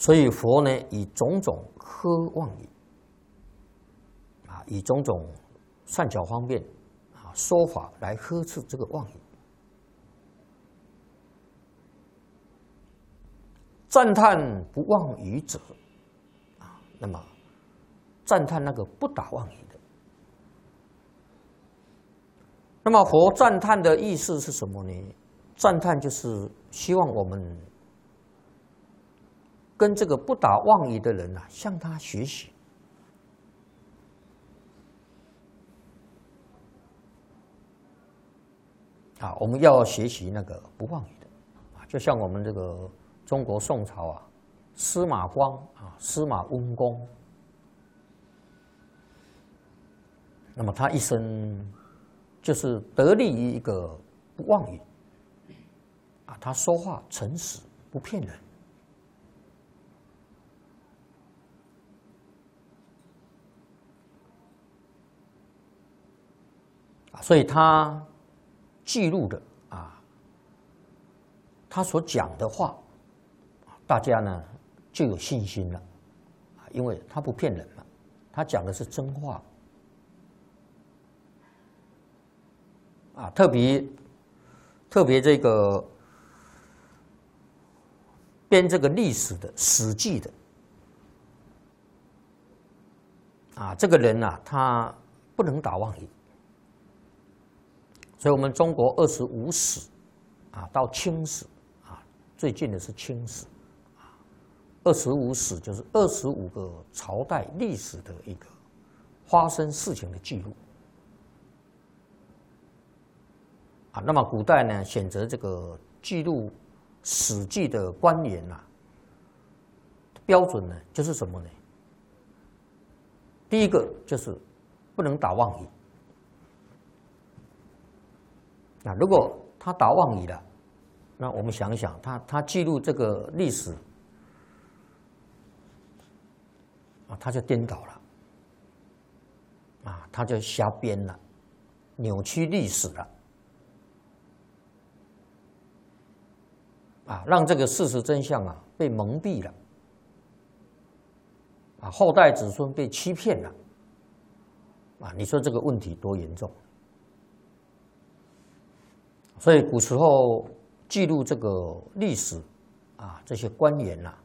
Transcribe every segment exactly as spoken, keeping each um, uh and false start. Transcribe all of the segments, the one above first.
所以佛呢，以种种呵妄语啊，以种种善巧方便啊说法来呵斥这个妄语。赞叹不妄语者啊，那么赞叹那个不打妄语的。那么佛赞叹的意思是什么呢？赞叹就是希望我们跟这个不打妄语的人啊，向他学习。啊，我们要学习那个不妄语的啊，就像我们这个中国宋朝啊，司马光啊，司马温公，那么他一生就是得力于一个不妄语啊，他说话诚实，不骗人。所以他记录的啊，他所讲的话，大家呢就有信心了，啊，因为他不骗人嘛，他讲的是真话，啊，特别特别这个编这个历史的《史记》的，啊，这个人啊，他不能打妄语。所以，我们中国二十五史啊，到清史啊，最近的是清史啊。二十五史就是二十五个朝代历史的一个发生事情的记录啊。那么，古代呢，选择这个记录《史记》的官员啊，标准呢就是什么呢？第一个就是不能打妄语。那如果他打妄语了，那我们想一想，他他记录这个历史啊，他就颠倒了，啊，他就瞎编了，扭曲历史了，啊，让这个事实真相啊被蒙蔽了，啊，后代子孙被欺骗了，啊，你说这个问题多严重？所以古时候记录这个历史啊，这些官员呐、啊，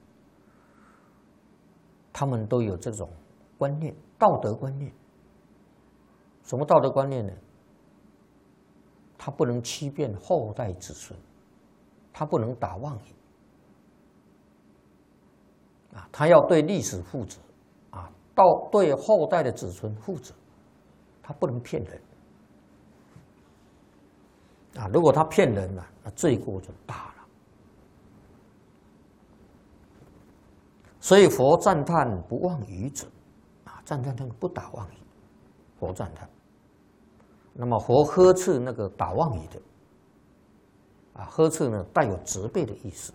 他们都有这种观念，道德观念。什么道德观念呢？他不能欺骗后代子孙，他不能打妄语啊，他要对历史负责啊，到对后代的子孙负责，他不能骗人。啊，如果他骗人了，那罪过就大了。所以佛赞叹不妄语者，啊，赞叹那个不打妄语，佛赞叹。那么佛呵斥那个打妄语的，啊，呵斥呢带有责备的意思。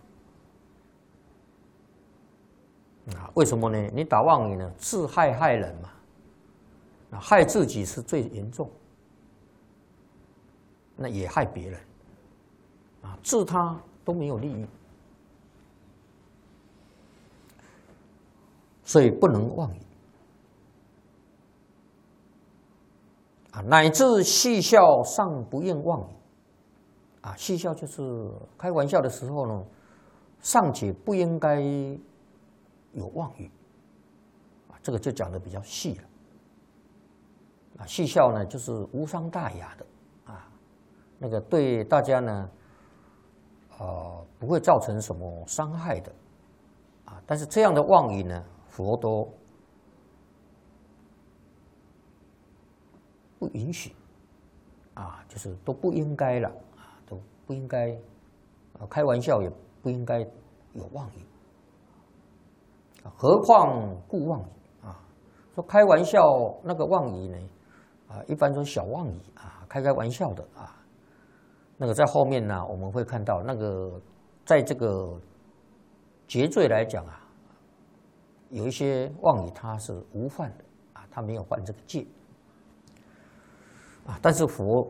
啊，为什么呢？你打妄语呢，自害害人嘛，啊，害自己是最严重。那也害别人，啊，治他都没有利益，所以不能妄语，啊，乃至戏笑尚不应妄语，啊，戏笑就是开玩笑的时候呢，尚且不应该有妄语，啊，这个就讲的比较细了，啊，戏笑呢就是无伤大雅的。那个对大家呢，呃，不会造成什么伤害的，啊，但是这样的妄语呢，佛都不允许，啊，就是都不应该了，啊，都不应该，啊，开玩笑也不应该有妄语，何况故妄语啊？说开玩笑那个妄语呢，啊，一般说小妄语啊，开开玩笑的啊。那个在后面呢，我们会看到那个，在这个结罪来讲啊，有一些妄语它是无犯的啊，它没有犯这个戒啊，但是佛